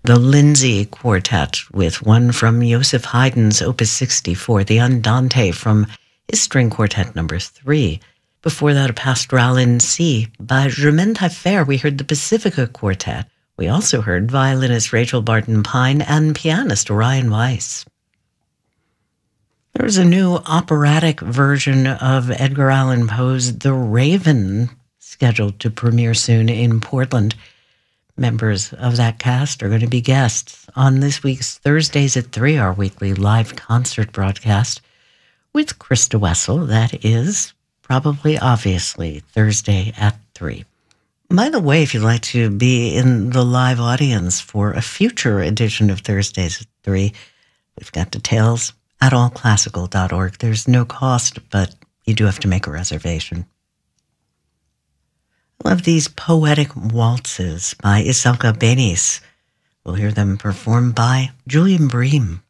the Lindsay Quartet with one from Joseph Haydn's Opus 64, the Andante from his String Quartet number 3. Before that, a Pastoral in C by Germaine Taillefer. We heard the Pacifica Quartet. We also heard violinist Rachel Barton Pine and pianist Orion Weiss. There's a new operatic version of Edgar Allan Poe's The Raven scheduled to premiere soon in Portland. Members of that cast are going to be guests on this week's Thursdays at 3, our weekly live concert broadcast with Krista Wessel. That is probably, obviously, Thursday at 3. By the way, if you'd like to be in the live audience for a future edition of Thursdays at 3, we've got details at allclassical.org. There's no cost, but you do have to make a reservation. I love these poetic waltzes by Iselka Benis. We'll hear them performed by Julian Bream.